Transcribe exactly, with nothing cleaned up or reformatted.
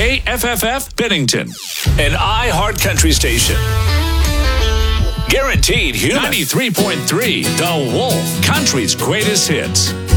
K F F F Bennington, an iHeart Country station. Guaranteed Human. ninety-three point three The Wolf, country's greatest hits.